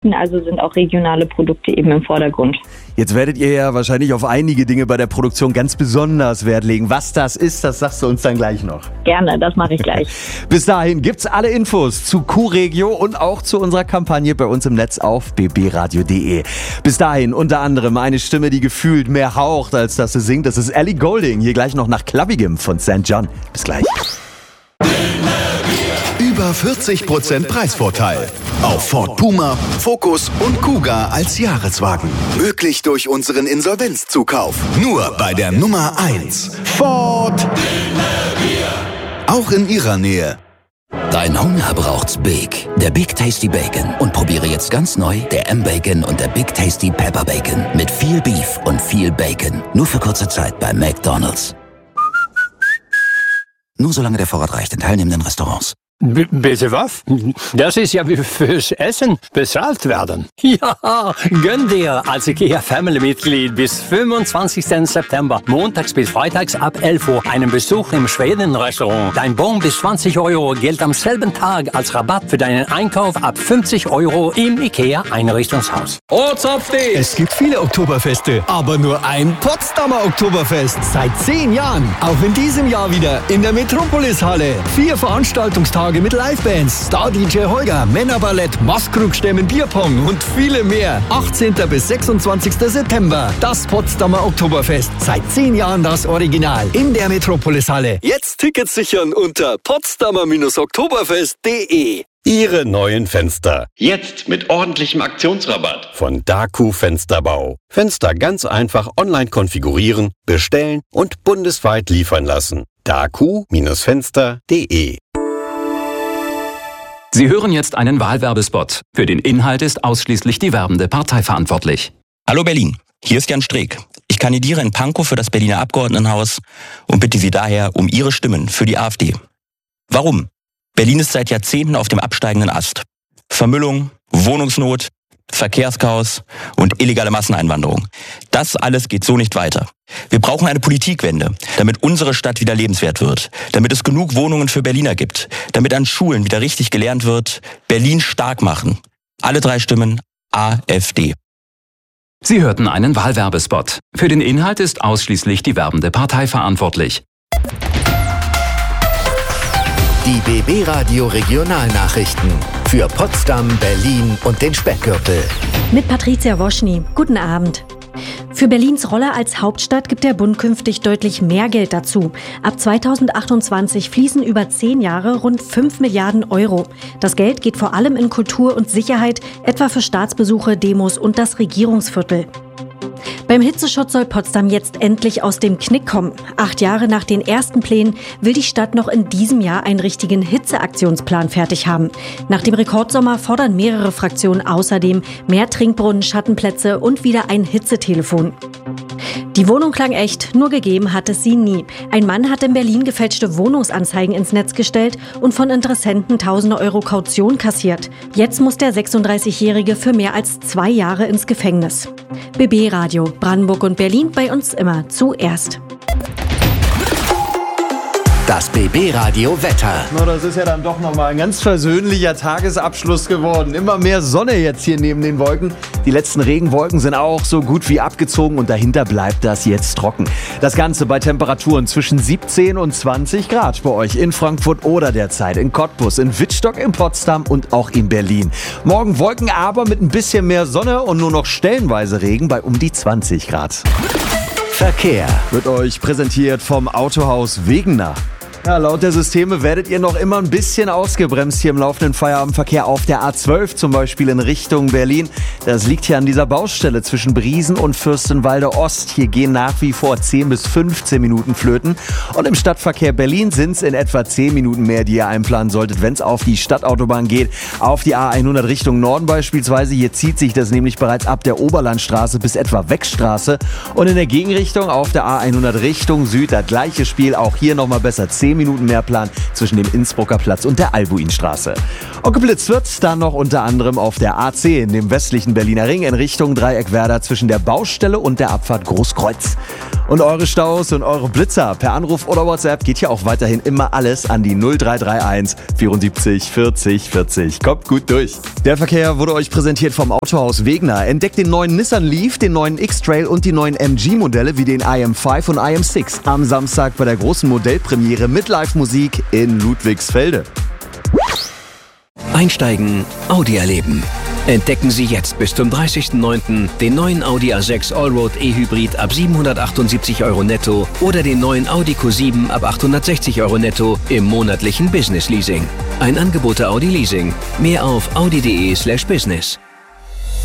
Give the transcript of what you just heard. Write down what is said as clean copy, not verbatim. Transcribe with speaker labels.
Speaker 1: Also sind auch regionale Produkte eben im Vordergrund.
Speaker 2: Jetzt werdet ihr ja wahrscheinlich auf einige Dinge bei der Produktion ganz besonders Wert legen. Was das ist, das sagst du uns dann gleich noch.
Speaker 1: Gerne, das mache ich gleich.
Speaker 2: Bis dahin gibt's alle Infos zu Q-Regio und auch zu unserer Kampagne bei uns im Netz auf bbradio.de. Bis dahin unter anderem eine Stimme, die gefühlt mehr haucht, als dass sie singt. Das ist Ellie Goulding. Hier gleich noch nach Clubbigem von St. John. Bis gleich.
Speaker 3: Über 40% Preisvorteil auf Ford Puma, Focus und Kuga als Jahreswagen. Möglich durch unseren Insolvenzzukauf. Nur bei der Nummer 1. Ford. Auch in ihrer Nähe.
Speaker 4: Dein Hunger braucht's Big. Der Big Tasty Bacon. Und probiere jetzt ganz neu der M-Bacon und der Big Tasty Pepper Bacon. Mit viel Beef und viel Bacon. Nur für kurze Zeit bei McDonald's. Nur solange der Vorrat reicht in teilnehmenden Restaurants.
Speaker 5: Bitte was? Das ist ja wie fürs Essen bezahlt werden. Ja, gönn dir als IKEA-Family-Mitglied bis 25. September, montags bis freitags ab 11 Uhr, einen Besuch im Schweden-Restaurant. Dein Bon bis 20 € gilt am selben Tag als Rabatt für deinen Einkauf ab 50 € im IKEA-Einrichtungshaus.
Speaker 6: Es gibt viele Oktoberfeste, aber nur ein Potsdamer Oktoberfest. Seit 10 Jahren. Auch in diesem Jahr wieder in der Metropolis-Halle. 4 Veranstaltungstage mit Livebands, Star-DJ Holger, Männerballett, Maskrugstämmen, Bierpong und viele mehr. 18. bis 26. September. Das Potsdamer Oktoberfest. Seit 10 Jahren das Original. In der Metropolis-Halle. Jetzt Tickets sichern unter potsdamer-oktoberfest.de.
Speaker 7: Ihre neuen Fenster. Jetzt mit ordentlichem Aktionsrabatt. Von Daku Fensterbau. Fenster ganz einfach online konfigurieren, bestellen und bundesweit liefern lassen. daku-fenster.de.
Speaker 8: Sie hören jetzt einen Wahlwerbespot. Für den Inhalt ist ausschließlich die werbende Partei verantwortlich.
Speaker 9: Hallo Berlin, hier ist Jan Streeck. Ich kandidiere in Pankow für das Berliner Abgeordnetenhaus und bitte Sie daher um Ihre Stimmen für die AfD. Warum? Berlin ist seit Jahrzehnten auf dem absteigenden Ast. Vermüllung, Wohnungsnot, Verkehrschaos und illegale Masseneinwanderung. Das alles geht so nicht weiter. Wir brauchen eine Politikwende, damit unsere Stadt wieder lebenswert wird, damit es genug Wohnungen für Berliner gibt, damit an Schulen wieder richtig gelernt wird, Berlin stark machen. Alle 3 Stimmen AfD.
Speaker 8: Sie hörten einen Wahlwerbespot. Für den Inhalt ist ausschließlich die werbende Partei verantwortlich.
Speaker 3: Die BB Radio Regionalnachrichten für Potsdam, Berlin und den Speckgürtel.
Speaker 10: Mit Patricia Woschny. Guten Abend. Für Berlins Rolle als Hauptstadt gibt der Bund künftig deutlich mehr Geld dazu. Ab 2028 fließen über 10 Jahre rund 5 Milliarden €. Das Geld geht vor allem in Kultur und Sicherheit, etwa für Staatsbesuche, Demos und das Regierungsviertel. Beim Hitzeschutz soll Potsdam jetzt endlich aus dem Knick kommen. 8 Jahre nach den ersten Plänen will die Stadt noch in diesem Jahr einen richtigen Hitzeaktionsplan fertig haben. Nach dem Rekordsommer fordern mehrere Fraktionen außerdem mehr Trinkbrunnen, Schattenplätze und wieder ein Hitzetelefon. Die Wohnung klang echt, nur gegeben hat es sie nie. Ein Mann hat in Berlin gefälschte Wohnungsanzeigen ins Netz gestellt und von Interessenten Tausende € Kaution kassiert. Jetzt muss der 36-Jährige für mehr als 2 Jahre ins Gefängnis. BB Radio, Brandenburg und Berlin, bei uns immer zuerst.
Speaker 3: Das BB Radio Wetter.
Speaker 2: Na, das ist ja dann doch nochmal ein ganz versöhnlicher Tagesabschluss geworden. Immer mehr Sonne jetzt hier neben den Wolken. Die letzten Regenwolken sind auch so gut wie abgezogen und dahinter bleibt das jetzt trocken. Das Ganze bei Temperaturen zwischen 17 und 20 Grad bei euch in Frankfurt oder derzeit in Cottbus, in Wittstock, in Potsdam und auch in Berlin. Morgen Wolken, aber mit ein bisschen mehr Sonne und nur noch stellenweise Regen bei um die 20 Grad.
Speaker 3: Verkehr
Speaker 2: wird euch präsentiert vom Autohaus Wegener. Ja, laut der Systeme werdet ihr noch immer ein bisschen ausgebremst hier im laufenden Feierabendverkehr auf der A12, zum Beispiel in Richtung Berlin. Das liegt hier an dieser Baustelle zwischen Briesen und Fürstenwalde Ost. Hier gehen nach wie vor 10 bis 15 Minuten flöten. Und im Stadtverkehr Berlin sind es in etwa 10 Minuten mehr, die ihr einplanen solltet, wenn es auf die Stadtautobahn geht. Auf die A100 Richtung Norden beispielsweise. Hier zieht sich das nämlich bereits ab der Oberlandstraße bis etwa Weckstraße. Und in der Gegenrichtung auf der A100 Richtung Süd das gleiche Spiel. Auch hier nochmal besser 10 Minuten mehr Plan zwischen dem Innsbrucker Platz und der Albuinstraße. Und geblitzt wird's dann noch unter anderem auf der A10 in dem westlichen Berliner Ring in Richtung Dreieck Werder zwischen der Baustelle und der Abfahrt Großkreuz. Und eure Staus und eure Blitzer per Anruf oder WhatsApp geht ja auch weiterhin immer alles an die 0331 74 40 40. Kommt gut durch. Der Verkehr wurde euch präsentiert vom Autohaus Wegener. Entdeckt den neuen Nissan Leaf, den neuen X-Trail und die neuen MG-Modelle wie den IM5 und IM6 am Samstag bei der großen Modellpremiere mit Live-Musik in Ludwigsfelde.
Speaker 11: Einsteigen, Audi erleben. Entdecken Sie jetzt bis zum 30.09. den neuen Audi A6 Allroad E-Hybrid ab 778 € netto oder den neuen Audi Q7 ab 860 € netto im monatlichen Business Leasing. Ein Angebot der Audi Leasing. Mehr auf audi.de/business.